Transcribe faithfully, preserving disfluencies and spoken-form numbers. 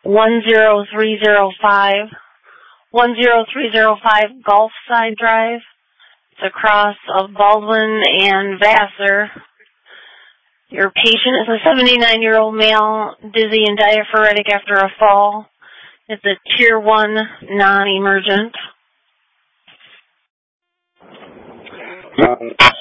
one zero three zero five. one zero three zero five Gulfside Drive. It's across of Baldwin and Vassar. Your patient is a seventy-nine-year-old male, dizzy and diaphoretic after a fall. It's a tier one non-emergent. Um,